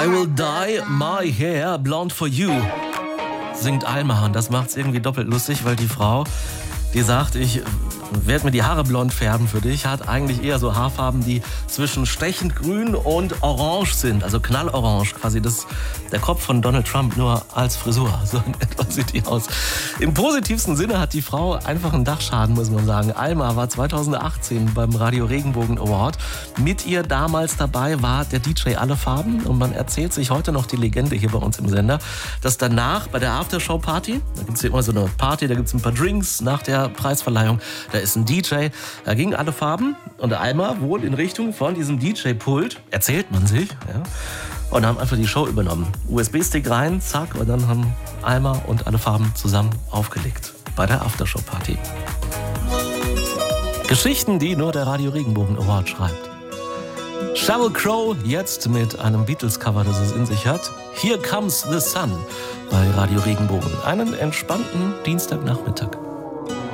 I will dye my hair blonde for you, singt Alma. Und das macht's irgendwie doppelt lustig, weil die Frau, die sagt, ich werde mir die Haare blond färben für dich, hat eigentlich eher so Haarfarben, die zwischen stechend grün und orange sind. Also knallorange, quasi der Kopf von Donald Trump, nur als Frisur. So in etwa sieht die aus. Im positivsten Sinne hat die Frau einfach einen Dachschaden, muss man sagen. Alma war 2018 beim Radio Regenbogen Award. Mit ihr damals dabei war der DJ Alle Farben. Und man erzählt sich heute noch die Legende hier bei uns im Sender, dass danach bei der Aftershow-Party, da gibt es ja immer so eine Party, da gibt es ein paar Drinks nach der Preisverleihung, da ist ein DJ, da gingen Alle Farben und Alma wohl in Richtung von diesem DJ-Pult, erzählt man sich, ja, und haben einfach die Show übernommen. USB-Stick rein, zack, und dann haben Alma und Alle Farben zusammen aufgelegt bei der Aftershow-Party. Geschichten, die nur der Radio Regenbogen Award schreibt. Sheryl Crow jetzt mit einem Beatles-Cover, das es in sich hat. Here Comes the Sun bei Radio Regenbogen. Einen entspannten Dienstagnachmittag.